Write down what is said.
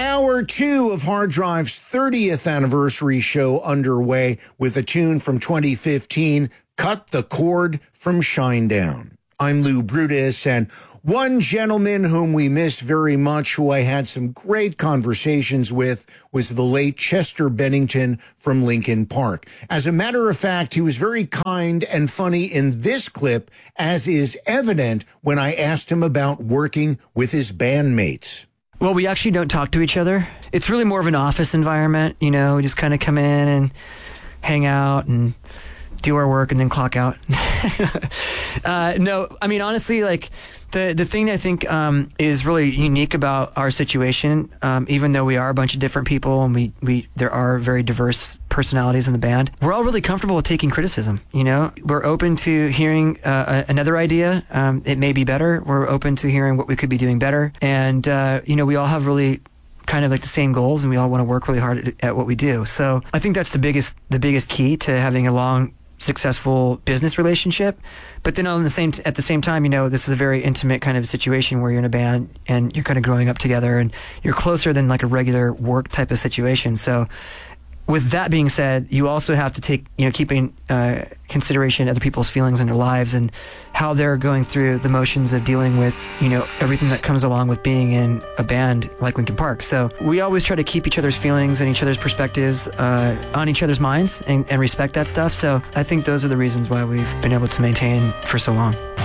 Hour 2 of Hard Drive's 30th anniversary show underway with a tune from 2015, Cut the Cord from Shinedown. I'm Lou Brutus, and one gentleman whom we miss very much, who I had some great conversations with, was the late Chester Bennington from Linkin Park. As a matter of fact, he was very kind and funny in this clip, as is evident when I asked him about working with his bandmates. Well, we actually don't talk to each other. It's really more of an office environment, you know, we just kind of come in and hang out and do our work and then clock out. No, I mean, honestly, like the thing I think is really unique about our situation, even though we are a bunch of different people and there are very diverse personalities in the band, we're all really comfortable with taking criticism. You know, we're open to hearing another idea. It may be better. We're open to hearing what we could be doing better. And, you know, we all have really kind of like the same goals, and we all want to work really hard at what we do. So I think that's the biggest key to having a long, successful business relationship. But then at the same time, you know, this is a very intimate kind of situation where you're in a band and you're kind of growing up together and you're closer than like a regular work type of situation. So with that being said, you also have to take, you know, keeping consideration other people's feelings in their lives and how they're going through the motions of dealing with, you know, everything that comes along with being in a band like Linkin Park. So we always try to keep each other's feelings and each other's perspectives on each other's minds and respect that stuff. So I think those are the reasons why we've been able to maintain for so long.